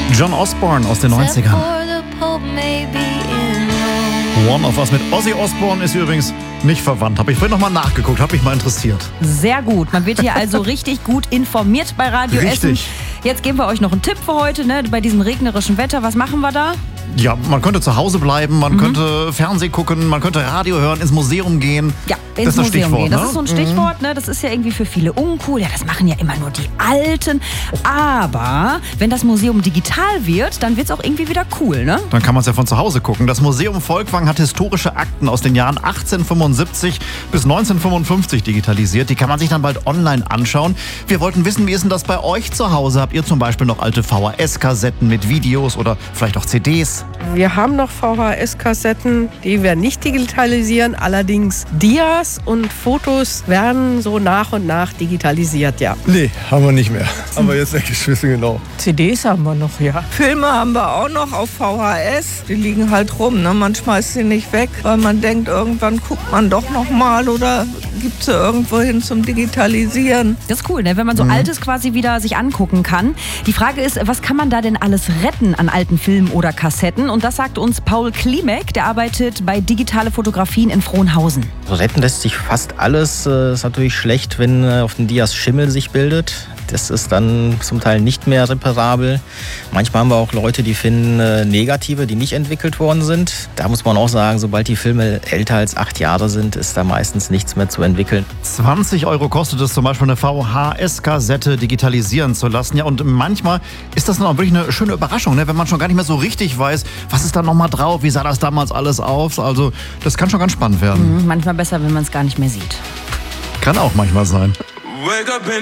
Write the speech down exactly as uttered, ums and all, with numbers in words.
John Osborne aus den neunzigern. One of Us mit Ozzy Osbourne ist übrigens nicht verwandt. Habe ich vorhin nochmal nachgeguckt, habe mich mal interessiert. Sehr gut. Man wird hier also richtig gut informiert bei Radio Richtig. Essen. Jetzt geben wir euch noch einen Tipp für heute, ne? Bei diesem regnerischen Wetter. Was machen wir da? Ja, man könnte zu Hause bleiben, man mhm. könnte Fernsehen gucken, man könnte Radio hören, ins Museum gehen. Ja, das ins ist Museum Stichwort, gehen. ne? Das ist so ein Stichwort, ne? Das ist ja irgendwie für viele uncool. Ja, das machen ja immer nur die Alten. Aber wenn das Museum digital wird, dann wird es auch irgendwie wieder cool, ne? Dann kann man es ja von zu Hause gucken. Das Museum Volkwang hat historische Akten aus den Jahren achtzehnhundertfünfundsiebzig bis neunzehnhundertfünfundfünfzig digitalisiert. Die kann man sich dann bald online anschauen. Wir wollten wissen, wie ist denn das bei euch zu Hause? Habt ihr zum Beispiel noch alte V H S-Kassetten mit Videos oder vielleicht auch C Ds? Wir haben noch V H S-Kassetten, die wir nicht digitalisieren. Allerdings Dias und Fotos werden so nach und nach digitalisiert, ja. Nee, haben wir nicht mehr. Aber jetzt denke ich wissen genau. C Ds haben wir noch, ja. Filme haben wir auch noch auf V H S. Die liegen halt rum, ne? Man schmeißt sie nicht weg, weil man denkt, irgendwann guckt man doch noch mal oder gibt sie irgendwo hin zum Digitalisieren. Das ist cool, ne? Wenn man so mhm. Altes quasi wieder sich angucken kann. Die Frage ist, was kann man da denn alles retten an alten Filmen oder Kassetten? Und das sagt uns Paul Klimek, der arbeitet bei Digitale Fotografien in Frohnhausen. So retten lässt sich fast alles. Ist natürlich schlecht, wenn auf den Dias Schimmel sich bildet. Das ist dann zum Teil nicht mehr reparabel. Manchmal haben wir auch Leute, die finden äh, Negative, die nicht entwickelt worden sind. Da muss man auch sagen, sobald die Filme älter als acht Jahre sind, ist da meistens nichts mehr zu entwickeln. zwanzig Euro kostet es zum Beispiel, eine V H S-Kassette digitalisieren zu lassen. Ja, und manchmal ist das dann auch wirklich eine schöne Überraschung, ne? Wenn man schon gar nicht mehr so richtig weiß, was ist da nochmal drauf, wie sah das damals alles aus. Also das kann schon ganz spannend werden. Mhm, manchmal besser, wenn man es gar nicht mehr sieht. Kann auch manchmal sein.